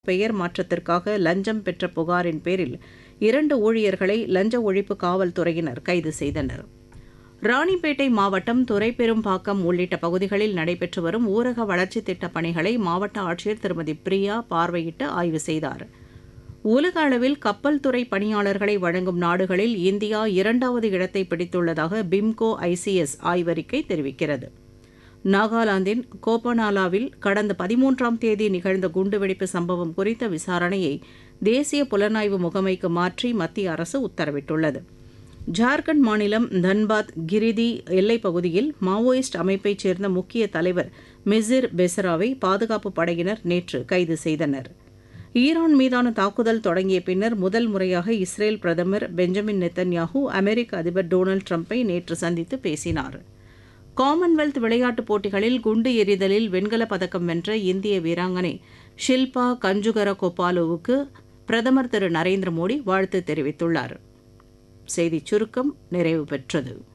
பெயர் மாற்றத்திற்காக லஞ்சம் பெற்ற புகாரின் பேரில் 2 ஊழியர்களை லஞ்ச ஒழிப்பு காவல்துறையினர் கைது செய்தனர். ராணிப்பேட்டை மாவட்டம் துரைப்பெரும்பாக்கம் உள்ளிட்ட பகுதிகளில் நடைபெற்று வரும் ஊரக வளர்ச்சித் திட்டப் பணிகளை மாவட்ட ஆட்சியர் திருமதி பிரியா பார்வையிட்டு ஆய்வு செய்தார். உலக அளவில் கப்பல் துறை பணியாளர்களை வழங்கும் நாடுகளில் இந்தியா 2வது இடத்தை பிடித்துள்ளதாக பிம்கோ ஐசிஎஸ் ஆய்வறிக்கை தெரிவிக்கிறது. நாகாலாந்தின் கோபனாலாவில் கடந்த 13ஆம் தேதி நிகழ்ந்த குண்டுவெடிப்பு சம்பவம் குறித்த விசாரணையை தேசிய புலனாய்வு முகமைக்கு மாற்றி மத்திய அரசு உத்தரவிட்டுள்ளது. ஜார்க்கண்ட் மாநிலம் தன்பாத் கிரிதி எல்லைப் பகுதியில் மாவோயிஸ்ட் அமைப்பைச் சேர்ந்த முக்கிய தலைவர் மிசிர் பெசராவை பாதுகாப்பு படையினர் நேற்று கைது செய்தனர். ஈரான் மீதான தாக்குதல் தொடங்கிய பின்னர் முதல் முறையாக இஸ்ரேல் பிரதமர் பெஞ்சமின் நெத்தன்யாஹூ அமெரிக்க அதிபர் டொனால்டு டிரம்பை நேற்று சந்தித்து பேசினார். காமன்வெல்த் விளையாட்டுப் போட்டிகளில் குண்டு எறிதலில் வெண்கலப் பதக்கம் வென்ற இந்திய வீராங்கனை ஷில்பா கஞ்சுகர கோபாலோவுக்கு பிரதமர் திரு நரேந்திர மோடி வாழ்த்து தெரிவித்துள்ளார். செய்திச் சுருக்கம் நிறைவு பெற்றது.